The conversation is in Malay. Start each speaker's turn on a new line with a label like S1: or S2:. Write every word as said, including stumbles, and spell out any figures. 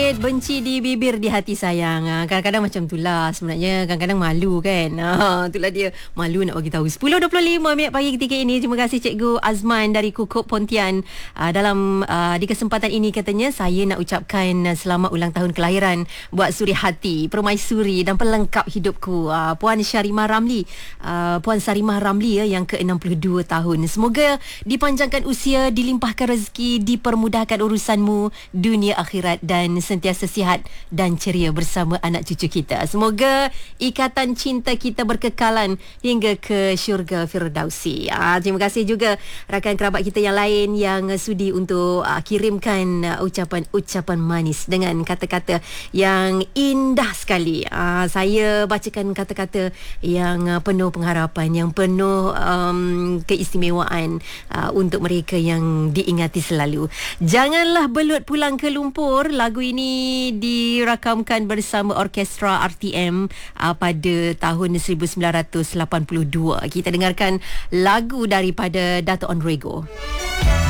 S1: Langit benci di bibir di hati sayang. Ha, kadang-kadang macam itulah sebenarnya. Kadang-kadang malu kan. Ha, itulah dia. Malu nak bagi tahu. sepuluh dua puluh lima minit pagi ketika ini. Terima kasih Cikgu Azman dari Kukup Pontian. Uh, dalam uh, di kesempatan ini katanya saya nak ucapkan uh, selamat ulang tahun kelahiran buat Suri Hati, permaisuri dan pelengkap hidupku. Uh, Puan Syarimah Ramli. Uh, Puan Sarimah Ramli ya, yang ke enam puluh dua tahun. Semoga dipanjangkan usia, dilimpahkan rezeki, dipermudahkan urusanmu dunia akhirat dan sentiasa sihat dan ceria bersama anak cucu kita. Semoga ikatan cinta kita berkekalan hingga ke syurga Firdausi. Ah, terima kasih juga rakan kerabat kita yang lain yang sudi untuk ah, kirimkan ah, ucapan-ucapan manis dengan kata-kata yang indah sekali. Ah, saya bacakan kata-kata yang ah, penuh pengharapan, yang penuh um, keistimewaan ah, untuk mereka yang diingati selalu. Janganlah belut pulang ke lumpur. Lagu ini dirakamkan bersama orkestra R T M uh, pada tahun seribu sembilan ratus lapan puluh dua. Kita dengarkan lagu daripada Dato' Onrego.